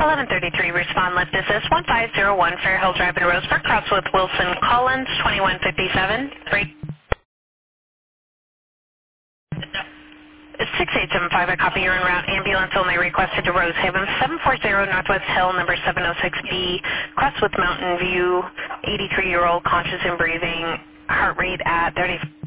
1133, respond, lift assist, 1501 Fairhill Drive in Roseburg, cross with Wilson Collins, 2157, break 6875, I copy your en route, ambulance only requested to Rose Haven, 740 Northwest Hill, number 706B, cross with Mountain View, 83-year-old, conscious and breathing, heart rate at 30.